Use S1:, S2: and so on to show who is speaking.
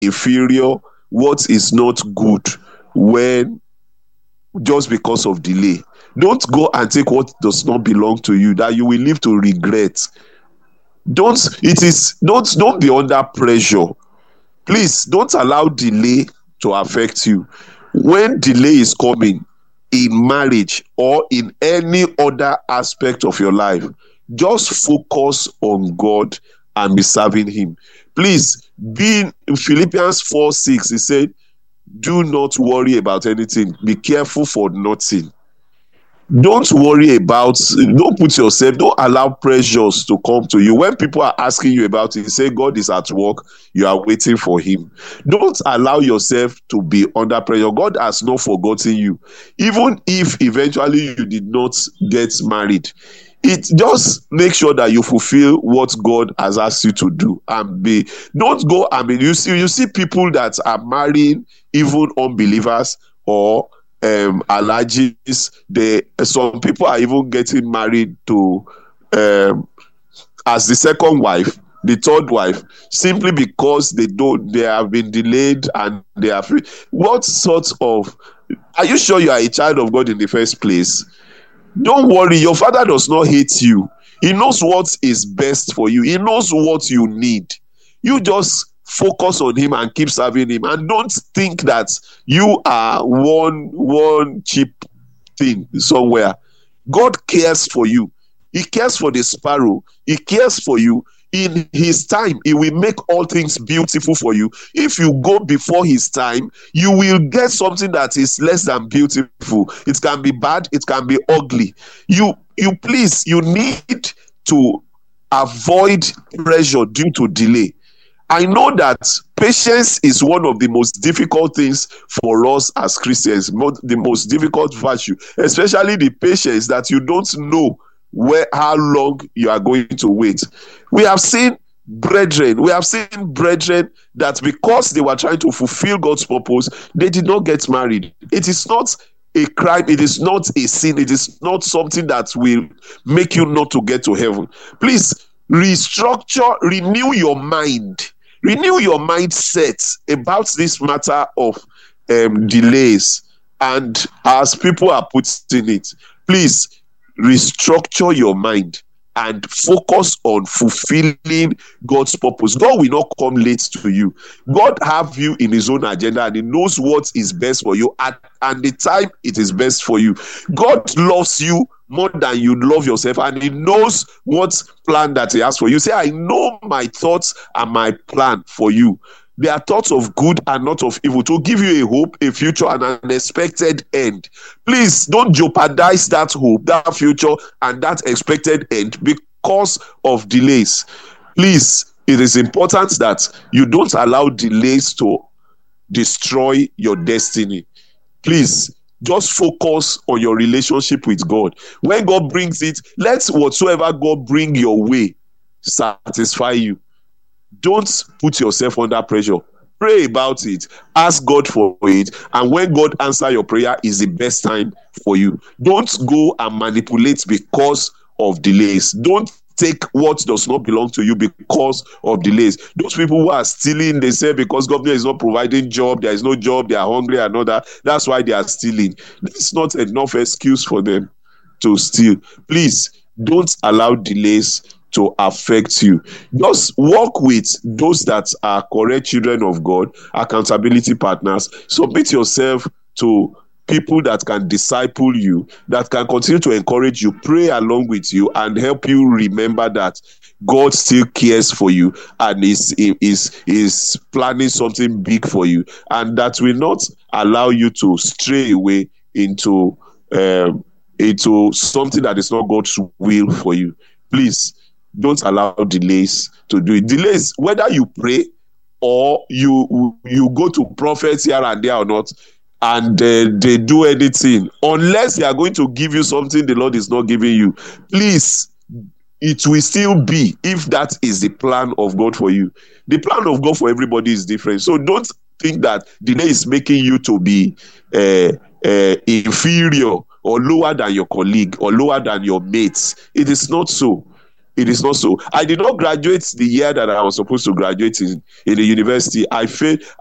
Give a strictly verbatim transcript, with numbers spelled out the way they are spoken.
S1: inferior, what is not good, when just because of delay. Don't go and take what does not belong to you that you will live to regret. Don't it is don't don't be under pressure. Please don't allow delay to affect you. When delay is coming in marriage or in any other aspect of your life, just focus on God and be serving him. Please, be in Philippians four six, he said, do not worry about anything. Be careful for nothing. Don't worry about, don't put yourself, don't allow pressures to come to you. When people are asking you about it, say God is at work, you are waiting for him. Don't allow yourself to be under pressure. God has not forgotten you. Even if eventually you did not get married, it just make sure that you fulfill what God has asked you to do and be. Don't go, I mean, you see, you see people that are marrying even unbelievers or um allergies. They some people are even getting married to um as the second wife, the third wife, simply because they don't they have been delayed and they are free. What sort of, are you sure you are a child of God in the first place? Don't worry, your father does not hate you. He knows what is best for you. He knows what you need. You just focus on him and keep serving him, and don't think that you are one one cheap thing somewhere. God cares for you. He cares for the sparrow. He cares for you. In his time, he will make all things beautiful for you. If you go before his time, you will get something that is less than beautiful. It can be bad, it can be ugly. You you please, you need to avoid pressure due to delay. I know that patience is one of the most difficult things for us as Christians, the most difficult virtue, especially the patience that you don't know where how long you are going to wait. We have seen brethren, we have seen brethren that because they were trying to fulfill God's purpose, they did not get married. It is not a crime, it is not a sin, it is not something that will make you not to get to heaven. Please restructure, renew your mind. Renew your mindset about this matter of um, delays. And as people are putting it, please restructure your mind and focus on fulfilling God's purpose. God will not come late to you. God have you in his own agenda, and he knows what is best for you at and the time it is best for you. God loves you more than you love yourself, and he knows what plan that he has for you. Say, I know my thoughts and my plan for you. They are thoughts of good and not of evil, to give you a hope, a future, and an expected end. Please don't jeopardize that hope, that future, and that expected end because of delays. Please, it is important that you don't allow delays to destroy your destiny. Please, just focus on your relationship with God. When God brings it, let whatsoever God bring your way satisfy you. Don't put yourself under pressure. Pray about it. Ask God for it. And when God answers your prayer, is the best time for you. Don't go and manipulate because of delays. Don't take what does not belong to you because of delays. Those people who are stealing, they say because government is not providing job, there is no job, they are hungry and all that. That's why they are stealing. That's not enough excuse for them to steal. Please don't allow delays to affect you. Just work with those that are correct children of God, accountability partners. Submit yourself to people that can disciple you, that can continue to encourage you, pray along with you, and help you remember that God still cares for you and is is is planning something big for you, and that will not allow you to stray away into um, into something that is not God's will for you. Please don't allow delays to do it. Delays, whether you pray or you you go to prophets here and there or not, and uh, they do anything, unless they are going to give you something the Lord is not giving you, please, it will still be, if that is the plan of God for you. The plan of God for everybody is different. So don't think that delay is making you to be uh, uh, inferior or lower than your colleague or lower than your mates. It is not so. It is not so. I did not graduate the year that I was supposed to graduate in, in the university. I failed.